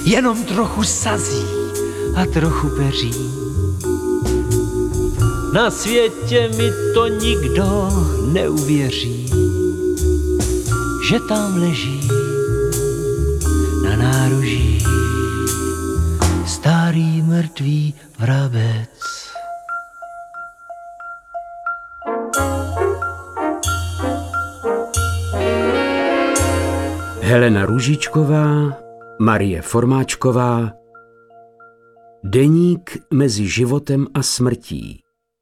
jenom trochu sazí a trochu peří. Na světě mi to nikdo neuvěří, že tam leží na náruží starý mrtvý vrabec. Helena Růžičková, Marie Formáčková. Deník mezi životem a smrtí.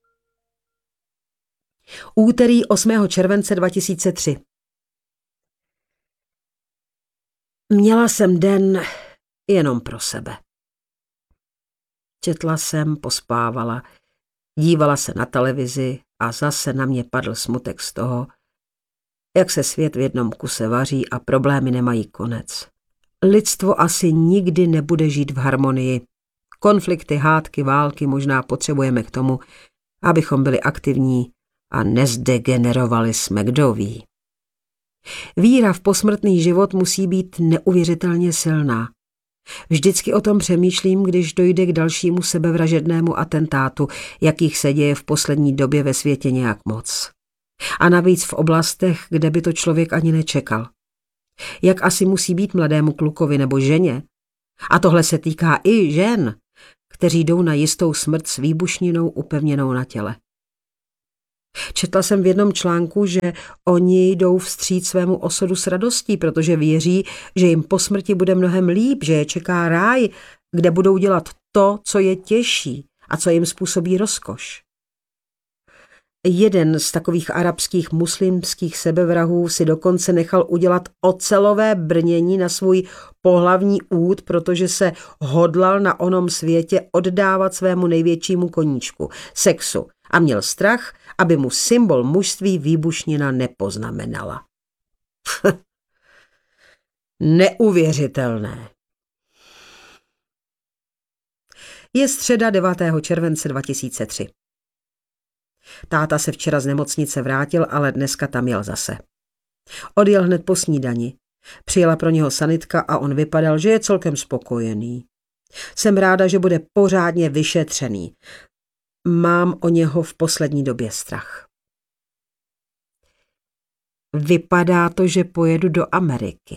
Úterý 8. července 2003. Měla jsem den jenom pro sebe. Četla jsem, pospávala, dívala se na televizi a zase na mě padl smutek z toho, jak se svět v jednom kuse vaří a problémy nemají konec. Lidstvo asi nikdy nebude žít v harmonii. Konflikty, hádky, války možná potřebujeme k tomu, abychom byli aktivní a nezdegenerovali jsme, kdo ví. Víra v posmrtný život musí být neuvěřitelně silná. Vždycky o tom přemýšlím, když dojde k dalšímu sebevražednému atentátu, jakých se děje v poslední době ve světě nějak moc. A navíc v oblastech, kde by to člověk ani nečekal. Jak asi musí být mladému klukovi nebo ženě? A tohle se týká i žen, kteří jdou na jistou smrt s výbušninou upevněnou na těle. Četla jsem v jednom článku, že oni jdou vstříc svému osudu s radostí, protože věří, že jim po smrti bude mnohem líp, že je čeká ráj, kde budou dělat to, co je těší a co jim způsobí rozkoš. Jeden z takových arabských muslimských sebevrahů si dokonce nechal udělat ocelové brnění na svůj pohlavní úd, protože se hodlal na onom světě oddávat svému největšímu koníčku, sexu, a měl strach, aby mu symbol mužství výbušnina nepoznamenala. Neuvěřitelné. Je středa 9. července 2003. Táta se včera z nemocnice vrátil, ale dneska tam jel zase. Odjel hned po snídani. Přijela pro něho sanitka a on vypadal, že je celkem spokojený. Jsem ráda, že bude pořádně vyšetřený. Mám o něho v poslední době strach. Vypadá to, že pojedu do Ameriky.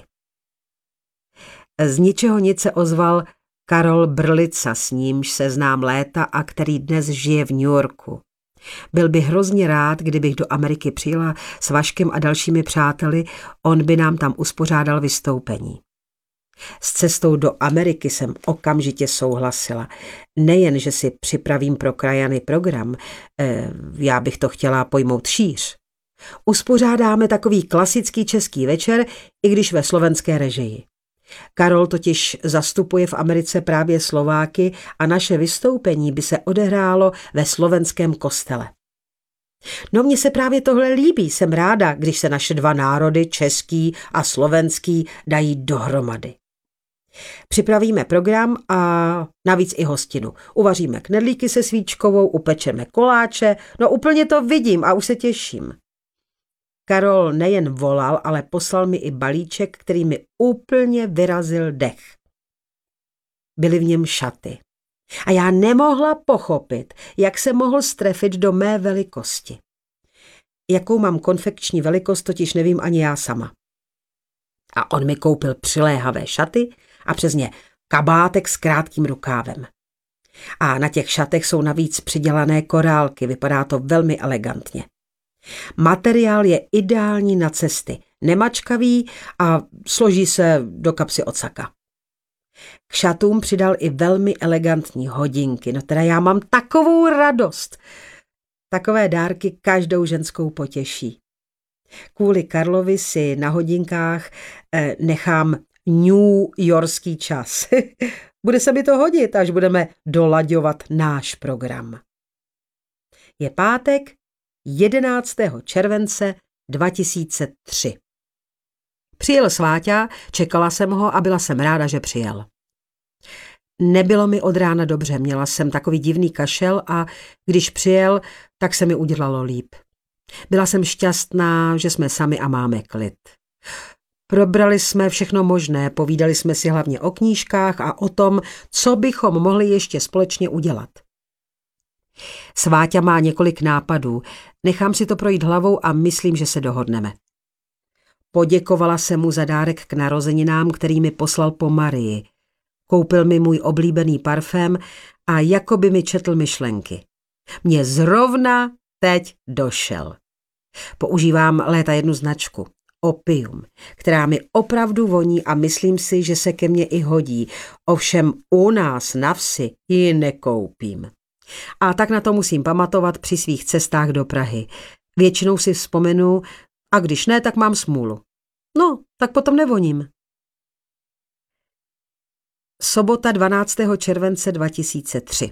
Z ničeho nic se ozval Karol Brlica, s nímž se znám léta a který dnes žije v New Yorku. Byl by hrozně rád, kdybych do Ameriky přijela s Vaškem a dalšími přáteli, on by nám tam uspořádal vystoupení. S cestou do Ameriky jsem okamžitě souhlasila. Nejen, že si připravím pro krajany program, já bych to chtěla pojmout šíř. Uspořádáme takový klasický český večer, i když ve slovenské režii. Karol totiž zastupuje v Americe právě Slováky a naše vystoupení by se odehrálo ve slovenském kostele. No mně se právě tohle líbí, jsem ráda, když se naše dva národy, český a slovenský, dají dohromady. Připravíme program a navíc i hostinu. Uvaříme knedlíky se svíčkovou, upečeme koláče, no úplně to vidím a už se těším. Karol nejen volal, ale poslal mi i balíček, který mi úplně vyrazil dech. Byly v něm šaty. A já nemohla pochopit, jak se mohl strefit do mé velikosti. Jakou mám konfekční velikost, totiž nevím ani já sama. A on mi koupil přiléhavé šaty a přes ně kabátek s krátkým rukávem. A na těch šatech jsou navíc přidělané korálky, vypadá to velmi elegantně. Materiál je ideální na cesty, nemačkavý a složí se do kapsy od saka. K šatům přidal i velmi elegantní hodinky, no teda já mám takovou radost. Takové dárky každou ženskou potěší. Kvůli Karlovi si na hodinkách nechám New Yorkský čas. Bude se mi to hodit, až budeme dolaďovat náš program. Je pátek 11. července 2003. Přijel Sváťa, čekala jsem ho a byla jsem ráda, že přijel. Nebylo mi od rána dobře, měla jsem takový divný kašel a když přijel, tak se mi udělalo líp. Byla jsem šťastná, že jsme sami a máme klid. Probrali jsme všechno možné, povídali jsme si hlavně o knížkách a o tom, co bychom mohli ještě společně udělat. Sváťa má několik nápadů, nechám si to projít hlavou a myslím, že se dohodneme. Poděkovala jsem mu za dárek k narozeninám, který mi poslal po Marii. Koupil mi můj oblíbený parfém a jako by mi četl myšlenky. Mně zrovna teď došel. Používám léta jednu značku, Opium, která mi opravdu voní a myslím si, že se ke mně i hodí. Ovšem u nás na vsi ji nekoupím. A tak na to musím pamatovat při svých cestách do Prahy. Většinou si vzpomenu, a když ne, tak mám smůlu. No, tak potom nevoním. Sobota 12. července 2003.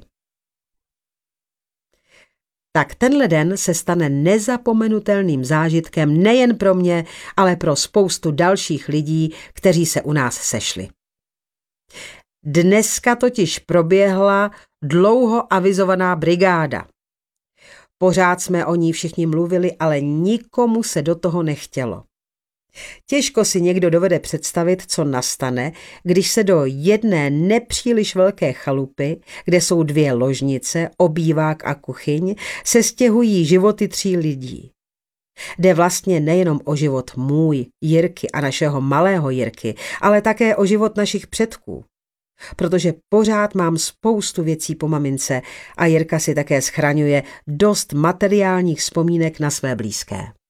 Tak tenhle den se stane nezapomenutelným zážitkem nejen pro mě, ale pro spoustu dalších lidí, kteří se u nás sešli. Dneska totiž proběhla dlouho avizovaná brigáda. Pořád jsme o ní všichni mluvili, ale nikomu se do toho nechtělo. Těžko si někdo dovede představit, co nastane, když se do jedné nepříliš velké chalupy, kde jsou 2 ložnice, obývák a kuchyň, sestěhují životy 3 lidí. Jde vlastně nejenom o život můj, Jirky a našeho malého Jirky, ale také o život našich předků. Protože pořád mám spoustu věcí po mamince a Jirka si také schraňuje dost materiálních vzpomínek na své blízké.